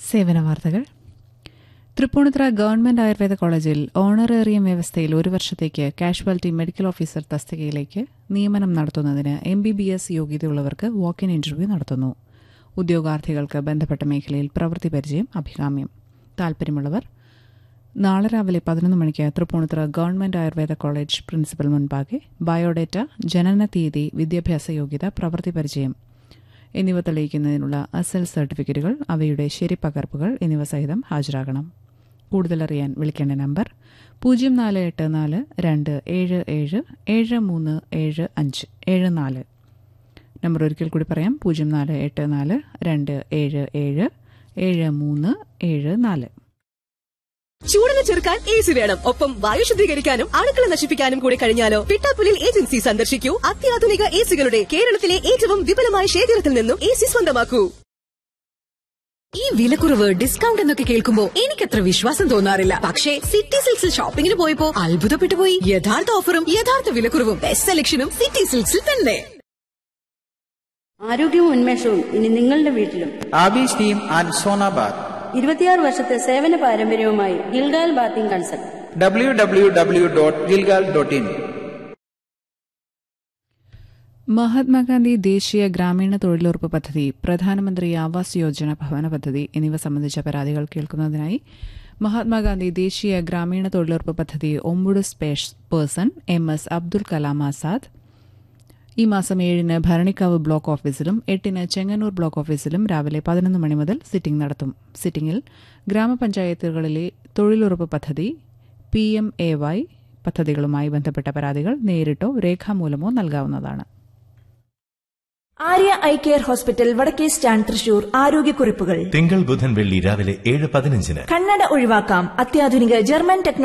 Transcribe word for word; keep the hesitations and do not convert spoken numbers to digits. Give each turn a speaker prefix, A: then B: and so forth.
A: സേവന വാർത്തകൾ. തൃപ്പൂണിത്തുറ ഗവൺമെന്റ് ആയുർവേദ കോളേജിൽ ഓണറേറിയം വ്യവസ്ഥയിൽ ഒരു വർഷത്തേക്ക് കാഷ്വാലിറ്റി മെഡിക്കൽ ഓഫീസർ തസ്തികയിലേക്ക് നിയമനം നടത്തുന്നതിന് M B B S യോഗ്യതയുള്ളവർക്ക് walk in interview നടത്തുന്നു. ഉദ്യോഗാർത്ഥികൾക്ക് ബന്ധപ്പെട്ട മേഖലയിൽ പ്രവൃത്തി പരിചയം അഭികാമ്യം. താൽപര്യമുള്ളവർ നാളെ രാവിലെ പതിനൊന്ന് മണിക്ക് Tripunithura government Ayurveda college principal മുൻപാകെ ബയോഡേറ്റ, ജനന തീയതി, വിദ്യാഭ്യാസ യോഗ്യത, പ്രവൃത്തി പരിചയം എന്നിവ തെളിയിക്കുന്നതിനുള്ള അസൽ സർട്ടിഫിക്കറ്റുകൾ, അവയുടെ ശരിപ്പകർപ്പുകൾ എന്നിവ സഹിതം ഹാജരാകണം. കൂടുതലറിയാൻ വിളിക്കേണ്ട നമ്പർ പൂജ്യം നാല് എട്ട് നാല് രണ്ട് ഏഴ് ഏഴ് ഏഴ് മൂന്ന് ഏഴ് അഞ്ച് ഏഴ് നാല്. നമ്പർ ഒരിക്കൽ കൂടി പറയാം: പൂജ്യം നാല് എട്ട് നാല് രണ്ട് ഏഴ് ഏഴ് ഏഴ് മൂന്ന് ഏഴ് നാല്.
B: ചൂടിനെ ചെറുക്കാൻ എ സി വേണം, ഒപ്പം വായു ശുദ്ധീകരിക്കാനും അണുക്കളെ നശിപ്പിക്കാനും കൂടി കഴിഞ്ഞാലോ? പിട്ടാപ്പുലിൽ ഏജൻസി സന്ദർശിക്കൂ. അത്യാധുനിക എ സികളുടെ കേരളത്തിലെ ഏറ്റവും വിപുലമായ ശേഖരത്തിൽ നിന്നും എ സി സ്വന്തമാക്കൂ. ഈ വിലക്കുറവ്, ഡിസ്കൗണ്ട് എന്നൊക്കെ കേൾക്കുമ്പോ എനിക്കത്ര വിശ്വാസം തോന്നാറില്ല. പക്ഷേ സിറ്റി സിൽക്സിൽ ഷോപ്പിംഗിന് പോയപ്പോ അത്ഭുതപ്പെട്ടു പോയി. യഥാർത്ഥ ഓഫറും യഥാർത്ഥ വിലക്കുറവും ബെസ്റ്റ് സെലക്ഷനും സിറ്റി സിൽക്സിൽ തന്നെ.
C: ആരോഗ്യവും ഉന്മേഷവും ഇനി നിങ്ങളുടെ വീട്ടിലും.
D: ആബീസ് ടീം ആൻഡ് സോനാബാദ്
C: ഇരുപത്തിയാറ് വർഷത്തെ സേവന പാരമ്പര്യവുമായി Gilgal bathing consult.
D: W W W dot Gilgal dot in.
A: Mahatma Gandhi ദേശീയ ഗ്രാമീണ തൊഴിലുറപ്പ് പദ്ധതി, പ്രധാനമന്ത്രി ആവാസ് യോജന ഭവന പദ്ധതി എന്നിവ സംബന്ധിച്ച പരാതികൾ കേൾക്കുന്നതിനായി മഹാത്മാഗാന്ധി ദേശീയ ഗ്രാമീണ തൊഴിലുറപ്പ് പദ്ധതി ഒമ്പുഡ് person M S Abdul Kalam Azad ഈ മാസം ഏഴിന് ഭരണിക്കാവ് ബ്ലോക്ക് ഓഫീസിലും എട്ടിന് ചെങ്ങന്നൂർ ബ്ലോക്ക് ഓഫീസിലും രാവിലെ പതിനൊന്ന് മണി മുതൽ സിറ്റിംഗ് നടത്തും. സിറ്റിംഗിൽ ഗ്രാമപഞ്ചായത്തുകളിലെ തൊഴിലുറപ്പ് പദ്ധതി, പി എം എ വൈ പദ്ധതികളുമായി ബന്ധപ്പെട്ട പരാതികൾ നേരിട്ടോ രേഖാമൂലമോ നൽകാവുന്നതാണ്.
E: ആര്യ ഐ കെയർ ഹോസ്പിറ്റൽ, വടക്കേ സ്റ്റാൻഡ്, തൃശൂർ. ആരോഗ്യക്കുറിപ്പുകൾ.
F: തിങ്കൾ, ബുധൻ, വെള്ളി രാവിലെ ഏഴ് പതിനഞ്ചിന്.
E: കണ്ണട ഒഴിവാക്കാം. അത്യാധുനിക ജർമ്മൻ ടെക്നോളജി